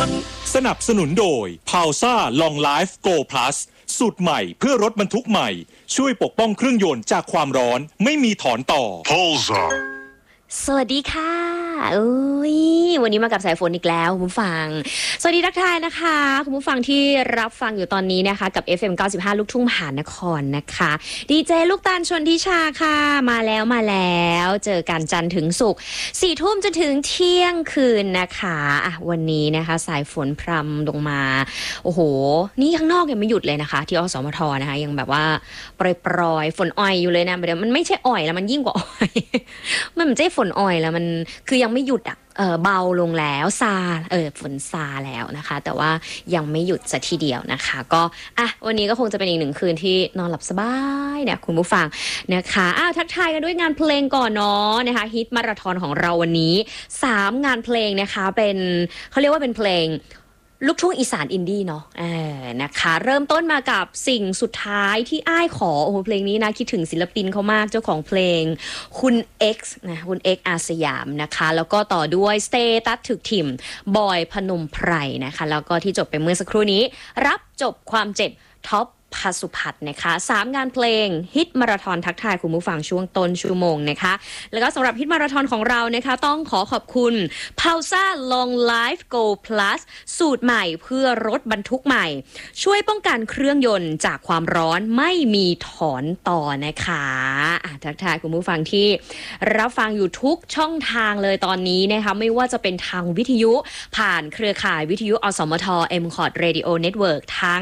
สนับสนุนโดย Pausa Long Life Go Plus สูตรใหม่เพื่อรถบรรทุกใหม่ช่วยปกป้องเครื่องยนต์จากความร้อนไม่มีถอนต่อ Pausa สวัสดีค่ะวันนี้มากับสายฝนอีกแล้วคุณผู้ฟังสวัสดีทักทายนะคะคุณผู้ฟังที่รับฟังอยู่ตอนนี้นะคะกับ FM 95 ลูกทุ่งมหานครนะคะดีเจลูกตาลชนทิชาค่ะมาแล้วเจอกันจันทร์ถึงศุกร์ 4 ทุ่มจนถึงเที่ยงคืนนะคะวันนี้นะคะสายฝนพรำลงมาโอ้โหนี่ข้างนอกยังไม่หยุดเลยนะคะที่อสมทนะคะยังแบบว่าปรอยฝนอ่อยอยู่เลยนะเดี๋ยวมันไม่ใช่อ่อยแล้วมันยิ่งกว่าอ่อยมันไม่ใช่ฝนอ่อยแล้วมันคือยังไม่หยุดอ่ะเบาลงแล้วซาฝนซาแล้วนะคะแต่ว่ายังไม่หยุดซะทีเดียวนะคะก็วันนี้ก็คงจะเป็นอีกหนึ่งคืนที่นอนหลับสบายเนี่ยคุณผู้ฟังนะคะทักทายกันด้วยงานเพลงก่อนเนาะนะคะฮิตมาราธอนของเราวันนี้3งานเพลงนะคะเป็นเขาเรียกว่าเป็นเพลงลูกทุ่งอีสานอินดี้เนาะนะคะเริ่มต้นมากับสิ่งสุดท้ายที่อ้ายขอโอ้โหเพลงนี้นะคิดถึงศิลปินเขามากเจ้าของเพลงคุณ X นะคุณ X อาสยามนะคะแล้วก็ต่อด้วยสเตตัสถึกถิ่มบอยพนมไพรนะคะแล้วก็ที่จบไปเมื่อสักครู่นี้รับจบความเจ็บท็อปพาสุพัฒน์นะคะ3งานเพลงฮิตมาราธอนทักทายคุณผู้ฟังช่วงต้นชั่วโมงนะคะแล้วก็สำหรับฮิตมาราธอนของเรานะคะต้องขอบคุณ Pausa Long Life Go Plus สูตรใหม่เพื่อรถบรรทุกใหม่ช่วยป้องกันเครื่องยนต์จากความร้อนไม่มีถอนต่อนะคะทักทายคุณผู้ฟังที่รับฟังอยู่ทุกช่องทางเลยตอนนี้นะคะไม่ว่าจะเป็นทางวิทยุผ่านเครือข่ายวิทยุอสมท MCOT Radio Network ทั้ง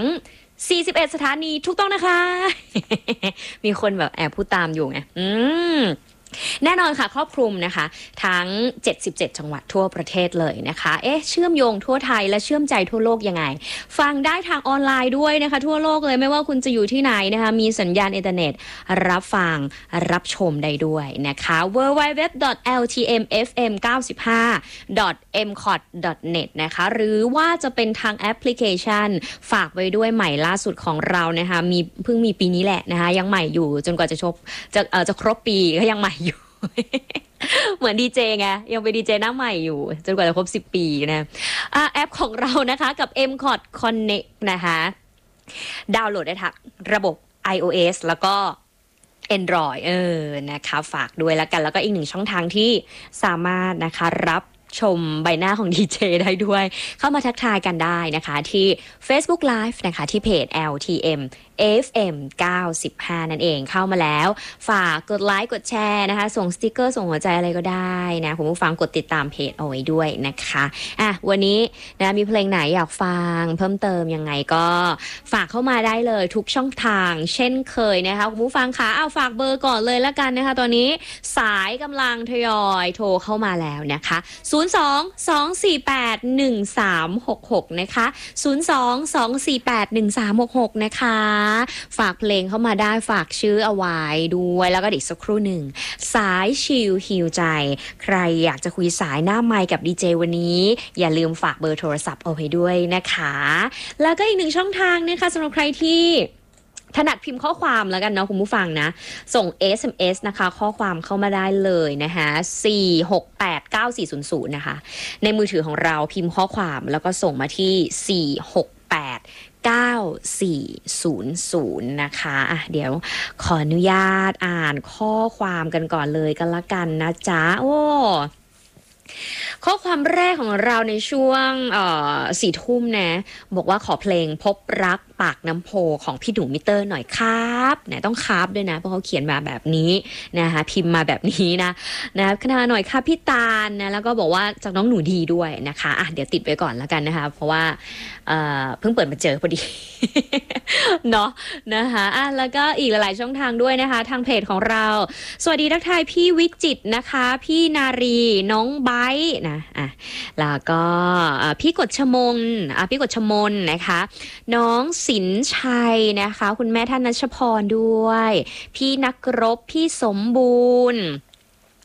41สถานีถูกต้องนะคะ มีคนแบบแอบพูดตามอยู่ไงแน่นอนค่ะครอบคลุมนะคะทั้ง77จังหวัดทั่วประเทศเลยนะคะเชื่อมโยงทั่วไทยและเชื่อมใจทั่วโลกยังไงฟังได้ทางออนไลน์ด้วยนะคะทั่วโลกเลยไม่ว่าคุณจะอยู่ที่ไหนนะคะมีสัญญาณอินเทอร์เน็ตรับฟังรับชมได้ด้วยนะคะ www.ltmfm95.mcot.net นะคะหรือว่าจะเป็นทางแอปพลิเคชันฝากไว้ด้วยใหม่ล่าสุดของเรานะคะเพิ่งมีปีนี้แหละนะคะยังใหม่อยู่จนกว่าจะครบปีก็ยังใหม่อยู่ เหมือนดีเจไงยังเป็นดีเจหน้าใหม่อยู่จนกว่าจะครบ10 ปีนะแอปของเรานะคะกับ MCOT Connect นะคะดาวน์โหลดได้ทั้งระบบ iOS แล้วก็ Android นะคะฝากด้วยแล้วกันแล้วก็อีกหนึ่งช่องทางที่สามารถนะคะรับชมใบหน้าของดีเจได้ด้วยเข้ามาทักทายกันได้นะคะที่ Facebook Live นะคะที่เพจ LTM FM 95นั่นเองเข้ามาแล้วฝากกดไลค์กดแชร์นะคะส่งสติกเกอร์ส่งหัวใจอะไรก็ได้นะคุณผู้ฟังกดติดตามเพจเอาไว้ด้วยนะคะวันนี้นะมีเพลงไหนอยากฟังเพิ่มเติมยังไงก็ฝากเข้ามาได้เลยทุกช่องทางเช่นเคยนะคะคุณผู้ฟังคะฝากเบอร์ก่อนเลยละกันนะคะตอนนี้สายกำลังทยอยโทรเข้ามาแล้วนะคะ02-248-1366นะคะ02-248-1366นะคะฝากเพลงเข้ามาได้ฝากชื่อเอาไว้ด้วยแล้วก็อีกสักครู่หนึ่งสายชิลฮิวใจใครอยากจะคุยสายหน้าไมค์กับดีเจวันนี้อย่าลืมฝากเบอร์โทรศัพท์เอาไว้ด้วยนะคะแล้วก็อีกหนึ่งช่องทางนะคะสำหรับใครที่ถนัดพิมพ์ข้อความแล้วกันเนาะคุณผู้ฟังนะส่ง SMS นะคะข้อความเข้ามาได้เลยนะคะ4689400นะคะในมือถือของเราพิมพ์ข้อความแล้วก็ส่งมาที่4689400นะคะเดี๋ยวขออนุญาตอ่านข้อความกันก่อนเลยกันละกันนะจ๊ะข้อความแรกของเราในช่วง4 ทุ่มนะบอกว่าขอเพลงพบรักปากน้ำโพของพี่หนูมิเตอร์หน่อยครับไหนต้องครับด้วยนะเพราะเขาเขียนมาแบบนี้นะคะพิมพ์มาแบบนี้นะขนาดหน่อยค่ะพี่ตาลนะแล้วก็บอกว่าจากน้องหนูดีด้วยนะคะเดี๋ยวติดไว้ก่อนแล้วกันนะคะเพราะว่าเพิ่งเปิดมาเจอพอดี เนาะนะคะแล้วก็อีกหลายๆช่องทางด้วยนะคะทางเพจของเราสวัสดีทักทายพี่วิจิตรนะคะพี่นารีน้องไบท์นะแล้วก็พี่กฎชมนพี่กฎชมนนะคะน้องสินชัยนะคะคุณแม่ท่านนัชพรด้วยพี่นักรบพี่สมบูรณ์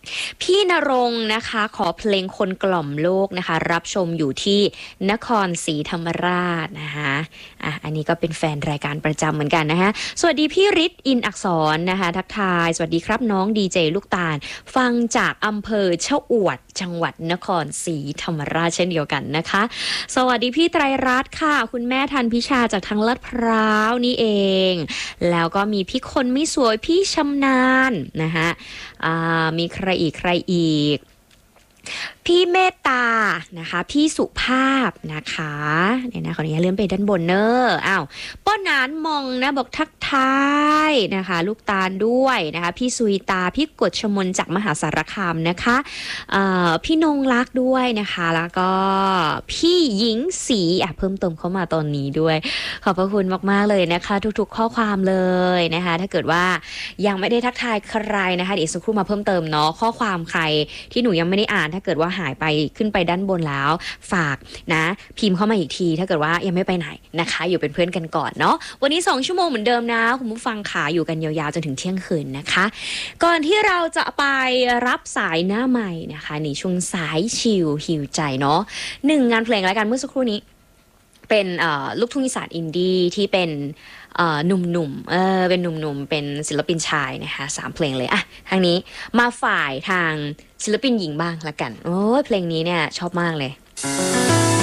พี่ณรงค์นะคะขอเพลงคนกล่อมโลกนะคะรับชมอยู่ที่นครศรีธรรมราชนะคะอันนี้ก็เป็นแฟนรายการประจำเหมือนกันนะคะสวัสดีพี่ฤทธิ์อินอักษรนะคะทักทายสวัสดีครับน้องดีเจลูกตาลฟังจากอำเภอชะอวดจังหวัดนครศรีธรรมราชเช่นเดียวกันนะคะสวัสดีพี่ไตรรัตน์ค่ะคุณแม่ทันพิชาจากทางลาดพร้าวนี่เองแล้วก็มีพี่คนไม่สวยพี่ชำนาญนะคะมีใครอีกพี่เมตตานะคะพี่สุภาพนะคะเนี่ยนะขออนุญาตเลื่อนไปด้านบนเนอะป้อนานมองนะบอกทักทายนะคะลูกตาลด้วยนะคะพี่สุยตาพี่กฎชมนจากมหาสารคามนะคะพี่นงรักด้วยนะคะแล้วก็พี่หญิงสีเพิ่มเติมเข้ามาตอนนี้ด้วยขอบพระคุณมากๆเลยนะคะทุกๆข้อความเลยนะคะถ้าเกิดว่ายังไม่ได้ทักทายใครนะคะเดี๋ยวสักครู่มาเพิ่มเติมเนาะข้อความใครที่หนูยังไม่ได้อ่านถ้าเกิดว่าหายไปขึ้นไปด้านบนแล้วฝากนะพิมพ์เข้ามาอีกทีถ้าเกิดว่ายังไม่ไปไหนนะคะอยู่เป็นเพื่อนกันก่อนเนาะวันนี้2ชั่วโมงเหมือนเดิมนะคุณผู้ฟังขาอยู่กันยาวๆจนถึงเที่ยงคืนนะคะก่อนที่เราจะไปรับสายหน้าใหม่นะคะในช่วงสายชิลฮิวใจเนาะ1งานเพลงแล้วกันเมื่อสักครู่นี้เป็นลูกทุ่งอีสานอินดี้ที่เป็นหนุ่มๆเป็นหนุ่มๆเป็นศิลปินชายนะคะ3เพลงเลยทางนี้มาฝ่ายทางศิลปินหญิงบ้างละกันโอ้ยเพลงนี้เนี่ยชอบมากเลย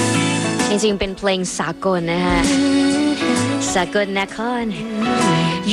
จริงๆเป็นเพลงสากลนะคะสากลนคร